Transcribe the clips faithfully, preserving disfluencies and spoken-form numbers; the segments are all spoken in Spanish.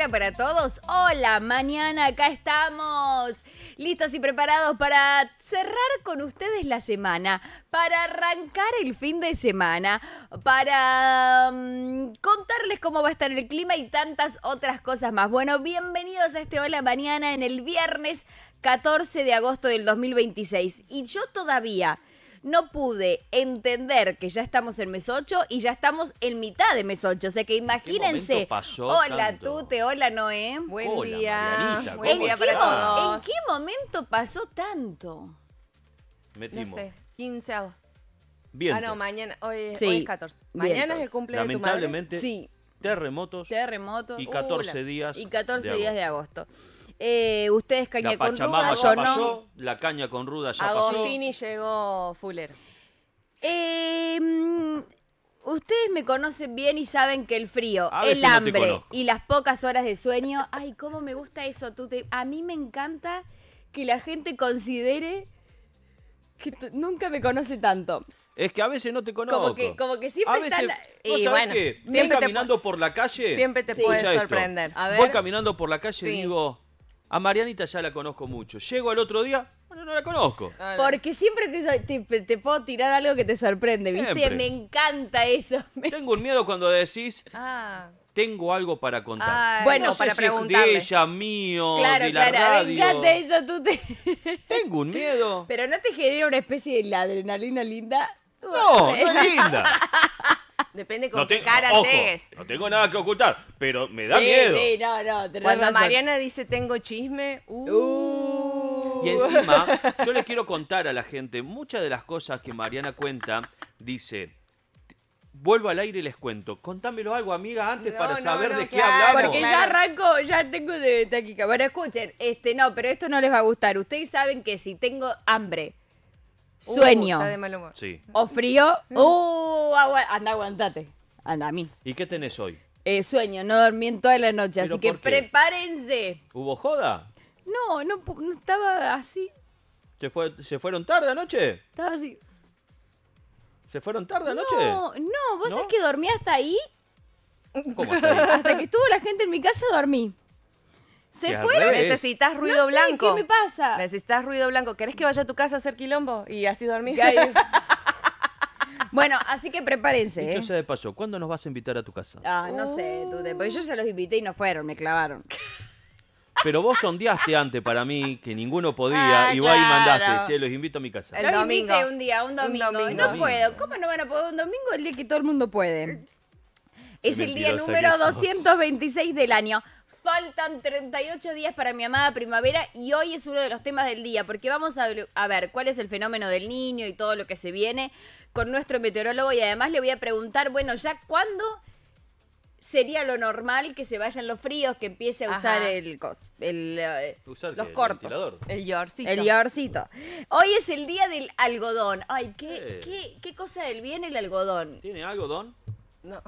hola para todos. Hola, mañana acá estamos. Listos y preparados para cerrar con ustedes la semana, para arrancar el fin de semana, para um, contarles cómo va a estar el clima y tantas otras cosas más. Bueno, bienvenidos a este Hola Mañana en el viernes catorce de agosto del dos mil veintiséis. Y yo todavía no pude entender que ya estamos en mes ocho y ya estamos en mitad de mes ocho. O sea que imagínense. ¿En qué momento pasó Hola tanto? Tute, hola Noé. Buen Hola, día. Marianita, Buen ¿cómo día estás? para todos. ¿En qué momento pasó tanto? No Metimos. sé, quince de agosto. Viento. Ah, no, mañana, hoy, Sí, hoy es catorce. Mañana vientos. es el cumple de tu madre. Lamentablemente, Sí, terremotos terremotos. y Uh, catorce la- días Y catorce de días de agosto. agosto. Eh, ustedes caña La con Pachamama ruda, ya yo pasó, no. la caña con ruda ya pasó. Agostini llegó fulero. Eh, mm, ustedes me conocen bien y saben que el frío, A el veces no te hambre conozco. y las pocas horas de sueño, ay, cómo me gusta eso, tú te- a mí me encanta que la gente considere que t- nunca me conoce tanto. Es que a veces no te conozco. Como que, como que siempre a veces, están... ¿vos Y sabés bueno, qué? Voy siempre te caminando por la calle. Siempre te Sí. puede Escucha esto. sorprender. A ver. Voy caminando por la calle Sí. y digo, a Marianita ya la conozco mucho. Llego al otro día, bueno, no la conozco. No, no. Porque siempre te, te- te puedo tirar algo que te sorprende, ¿viste? Siempre. Me encanta eso. Me- Tengo un miedo cuando decís, Ah, tengo algo para contar. Ay, Bueno, no sé para si es preguntarle. de ella, mío, Claro, de la claro, me radio. encanta eso, tú te... Tengo un miedo. Pero ¿no te genera una especie de adrenalina linda? No, no es linda. depende con No qué te- cara ojo, llegues. no tengo nada que ocultar, pero me da Sí, miedo. sí, no, no, tenés Cuando razón. Mariana dice tengo chisme, uh, Uh. Y encima, yo les quiero contar a la gente, muchas de las cosas que Mariana cuenta, dice, vuelvo al aire y les cuento, contámelo algo, amiga, antes No, para no, saber no, de qué claro, hablamos. Porque ya Claro. arranco, ya tengo de taquica. Bueno, escuchen, este, no, pero esto no les va a gustar. Ustedes saben que si tengo hambre, uh, sueño está de mal humor. Sí. o frío, uh, agua- anda, aguantate. Anda a mí. ¿Y qué tenés hoy? Eh, sueño, no dormí en toda la noche, ¿Pero así que por qué? prepárense. ¿Hubo joda? No, no, pu- no estaba así, ¿Se, fue, ¿Se fueron tarde anoche? estaba así. ¿Se fueron tarde anoche? No, no, vos ¿No? sabés que dormí hasta ahí, ¿Cómo está ahí? hasta que estuvo la gente en mi casa dormí. Se Que al fueron. revés. Necesitas ruido No sé, blanco. ¿qué me pasa? Necesitas ruido blanco. ¿Querés que vaya a tu casa a hacer quilombo y así dormir? Ay. Bueno, así que prepárense, Dicho ¿eh? sea de paso, ¿cuándo nos vas a invitar a tu casa? Ah, no sé, tú te- porque yo ya los invité y no fueron, me clavaron. Pero vos sondeaste antes para mí que ninguno podía Ah, y vos ahí claro. mandaste, che, los invito a mi casa. El los domingo. invité un día, un Un domingo. domingo. No Domingo. puedo. ¿Cómo no van a poder un domingo? El día que todo el mundo puede. Es el día mentirosa número que sos. doscientos veintiséis del año. Faltan treinta y ocho días para mi amada primavera y hoy es uno de los temas del día porque vamos a, a ver cuál es el fenómeno del niño y todo lo que se viene con nuestro meteorólogo y además le voy a preguntar, bueno, ya cuándo sería lo normal que se vayan los fríos, que empiece a usar Ajá. el cos, el, eh, ¿Usar los qué? ¿El cortos. ventilador? El yorcito. El yorcito. Hoy es el día del algodón. Ay, qué, Eh. qué, qué cosa del bien el algodón. ¿Tiene algo, Don? No.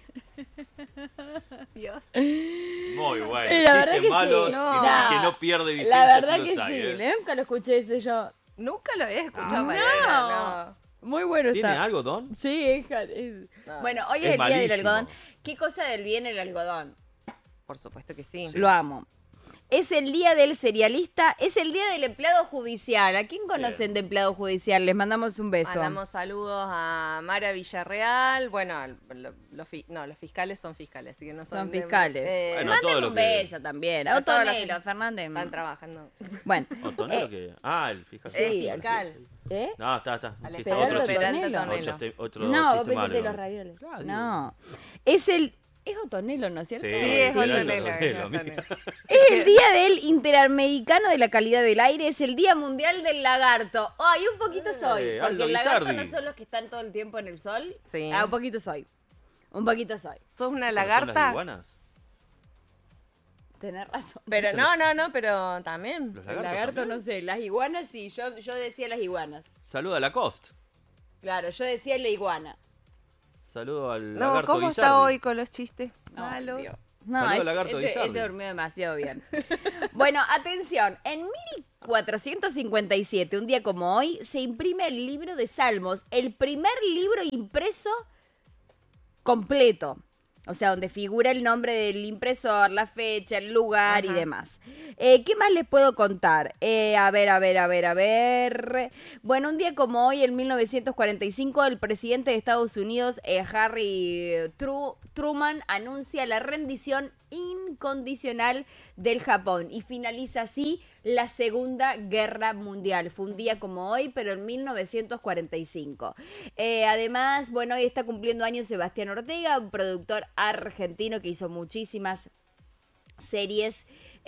Dios. Muy bueno. Eh, la verdad Chistes que sí. malos No. y que no pierde vigencia La verdad si que los hay, sí. ¿eh? Nunca lo escuché ese yo. Nunca lo había escuchado, No. Mariana. Muy bueno ¿Tiene está. algo, Don? Sí, hija, es- No. Bueno, hoy es, Es el día del malísimo. algodón. ¿Qué cosa del bien el algodón? No. Por supuesto que sí. Lo amo. Es el día del cerealista, es el día del empleado judicial. ¿A quién conocen Bien. de empleado judicial? Les mandamos un beso. Mandamos saludos a Mara Villarreal. Bueno, lo- los, fi- no, los fiscales son fiscales, así que no son, Son de- fiscales. eh, Bueno, Manden todo lo un que- beso también. A A toda la Otonelo, gente. Fernández. están trabajando. Bueno. ¿Otonelo Eh, que? Ah, el fiscal. Sí, Es fiscal. ¿Eh? No, está, está. Al Sí, está Peralta otro chiste. Otonelo. Peralta Otro, Otonelo. chiste- otro No, vos chiste pensaste malo. de los ravioles. Claro, digo. No. Es el. Es Otonelo, ¿no es cierto? Sí, Sí, es sí, Otonelo. Otonelo, es amiga. Otonelo. Es el día del Interamericano de la Calidad del Aire, es el Día Mundial del Lagarto. Ay, un poquito soy. Eh, Porque Aldo el lagarto Guisardi. no son los que están todo el tiempo en el sol. Sí. Ah, un poquito soy. Un poquito soy. ¿Sos una ¿Son las lagarta? iguanas? Tenés razón. Pero no, no, no, pero también. ¿Los El lagartos lagarto también? no sé, las iguanas sí, yo, yo decía las iguanas. Saluda a Lacoste. Claro, yo decía la iguana. Saludo al No, lagarto ¿cómo está Guisardi. hoy con los chistes? No, Malo. Dios. No, Saludo este, al lagarto este, Guisardi. este durmió demasiado bien. Bueno, atención, en mil cuatrocientos cincuenta y siete, un día como hoy, se imprime el libro de Salmos, el primer libro impreso completo. O sea, donde figura el nombre del impresor, la fecha, el lugar Ajá. y demás. Eh, ¿Qué más les puedo contar? Eh, a ver, a ver, a ver, a ver. Bueno, un día como hoy, en mil novecientos cuarenta y cinco, el presidente de Estados Unidos, eh, Harry Tru- Truman, anuncia la rendición incondicional del Japón y finaliza así la Segunda Guerra Mundial. Fue un día como hoy, pero en mil novecientos cuarenta y cinco. Eh, además, bueno, hoy está cumpliendo años Sebastián Ortega, un productor argentino que hizo muchísimas series.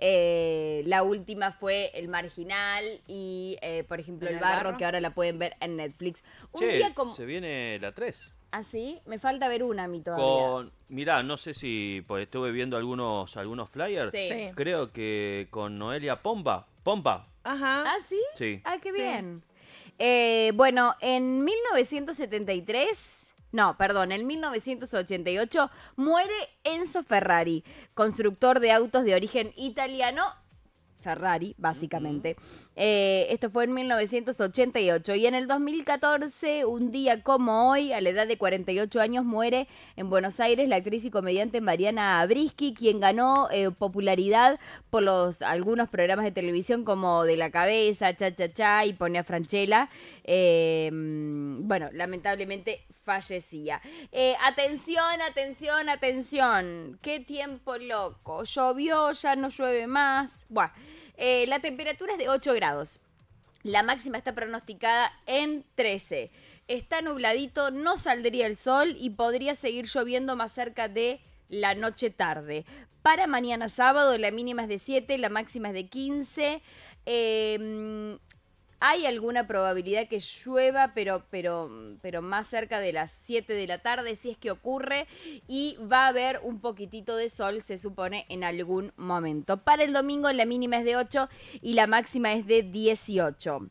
Eh, la última fue El Marginal y, eh, por ejemplo, ¿En El el Barro, barro? que ahora la pueden ver en Netflix. Un Che, día como... se viene la tres. ¿Ah, sí? Me falta ver una a mí todavía. Con, mirá, no sé si pues estuve viendo algunos algunos flyers. Sí. Sí. Creo que con Noelia Pompa. Pompa. Ajá. ¿Ah, sí? Sí. Ah, qué Sí. bien. Eh, bueno, en mil novecientos setenta y tres, no, perdón, en mil novecientos ochenta y ocho muere Enzo Ferrari, constructor de autos de origen italiano. Ferrari, básicamente. Eh, esto fue en mil novecientos ochenta y ocho. Y en el dos mil catorce, un día como hoy, a la edad de cuarenta y ocho años, muere en Buenos Aires la actriz y comediante Mariana Abrisky, quien ganó eh, popularidad por los algunos programas de televisión como De la Cabeza, Cha Cha Cha y Pone a Franchella. Eh, bueno, lamentablemente fallecía. Eh, atención, atención, atención. Qué tiempo loco. Llovió, ya no llueve más. Bueno. Eh, la temperatura es de ocho grados. La máxima está pronosticada en trece. Está nubladito, no saldría el sol y podría seguir lloviendo más cerca de la noche tarde. Para mañana sábado la mínima es de siete, la máxima es de quince. Eh, hay alguna probabilidad que llueva, pero, pero, pero más cerca de las siete de la tarde, si es que ocurre, y va a haber un poquitito de sol, se supone, en algún momento. Para el domingo la mínima es de ocho y la máxima es de dieciocho.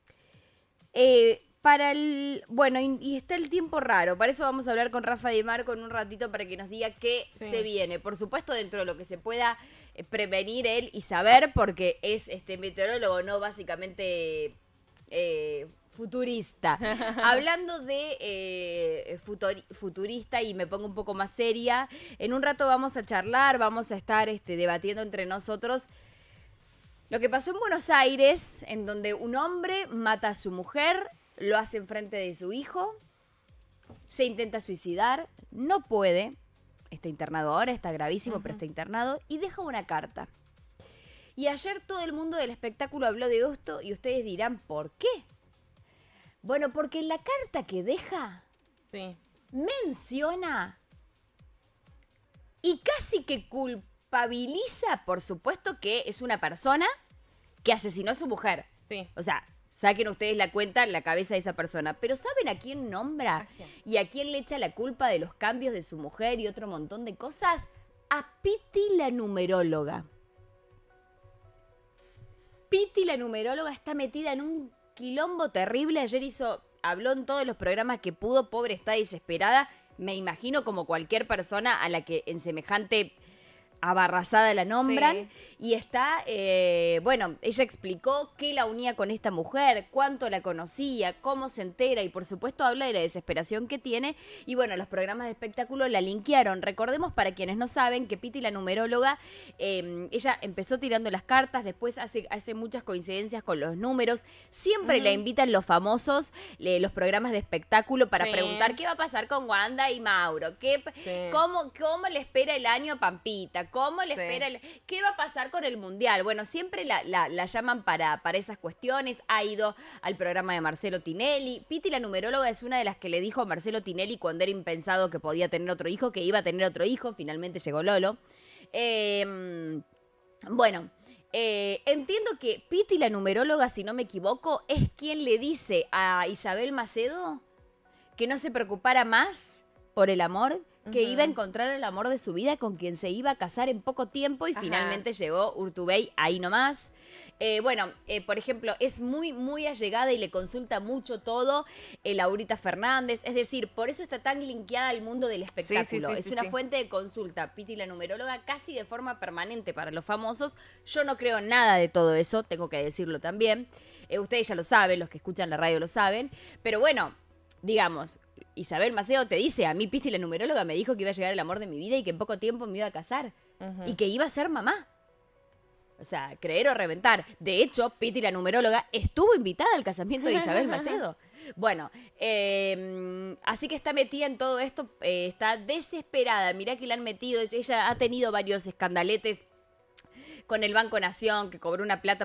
Eh, para el... Bueno, y, y está el tiempo raro, para eso vamos a hablar con Rafa Di Marco en un ratito para que nos diga qué Sí. se viene. Por supuesto, dentro de lo que se pueda eh, prevenir él y saber, porque es este meteorólogo, no básicamente eh, futurista. Hablando de eh, futuri- futurista, y me pongo un poco más seria, en un rato vamos a charlar, vamos a estar este, debatiendo entre nosotros lo que pasó en Buenos Aires, en donde un hombre mata a su mujer, lo hace enfrente de su hijo, se intenta suicidar, no puede, está internado ahora, está gravísimo, uh-huh. pero está internado, y deja una carta. Y ayer todo el mundo del espectáculo habló de esto, y ustedes dirán, ¿por qué? Bueno, porque en la carta que deja, Sí. menciona y casi que culpabiliza, por supuesto, que es una persona que asesinó a su mujer. Sí. O sea, saquen ustedes la cuenta en la cabeza de esa persona. Pero ¿saben a quién nombra? ¿A quién? ¿Y a quién le echa la culpa de los cambios de su mujer y otro montón de cosas? A Piti la numeróloga. Piti la numeróloga está metida en un quilombo terrible. Ayer hizo, habló en todos los programas que pudo. Pobre, está desesperada. Me imagino como cualquier persona a la que en semejante abarrazada la nombran. Sí. Y está, eh, bueno, ella explicó qué la unía con esta mujer, cuánto la conocía, cómo se entera, y por supuesto habla de la desesperación que tiene. Y bueno, los programas de espectáculo la linkearon. Recordemos, para quienes no saben, que Piti la numeróloga, eh, ella empezó tirando las cartas, después hace, hace muchas coincidencias con los números. Siempre Ujú. la invitan los famosos, le- los programas de espectáculo, para Sí. preguntar qué va a pasar con Wanda y Mauro, qué, Sí. cómo, cómo le espera el año a Pampita, cómo le Sí. espera el, qué va a pasar con el Mundial. Bueno, siempre la, la, la llaman para, para esas cuestiones. Ha ido al programa de Marcelo Tinelli. Piti la numeróloga es una de las que le dijo a Marcelo Tinelli, cuando era impensado que podía tener otro hijo, que iba a tener otro hijo. Finalmente llegó Lolo. Eh, bueno, eh, entiendo que Piti la numeróloga, si no me equivoco, es quien le dice a Isabel Macedo que no se preocupara más por el amor, que Ujú. iba a encontrar el amor de su vida con quien se iba a casar en poco tiempo, y Ajá. finalmente llegó Urtubey ahí nomás. Eh, bueno, eh, por ejemplo, es muy, muy allegada y le consulta mucho todo eh, Laurita Fernández. Es decir, por eso está tan linkeada al mundo del espectáculo. sí, es sí, una sí. fuente de consulta, Piti la numeróloga, casi de forma permanente para los famosos. Yo no creo nada de todo eso, tengo que decirlo también. Eh, ustedes ya lo saben, los que escuchan la radio lo saben. Pero bueno, digamos, Isabel Macedo te dice, a mí Pisti la numeróloga me dijo que iba a llegar el amor de mi vida y que en poco tiempo me iba a casar. Uh-huh. Y que iba a ser mamá. O sea, creer o reventar. De hecho, Pisti la numeróloga estuvo invitada al casamiento de Isabel Macedo. Bueno, eh, así que está metida en todo esto, eh, está desesperada. Mirá que la han metido, ella ha tenido varios escandaletes con el Banco Nación, que cobró una plata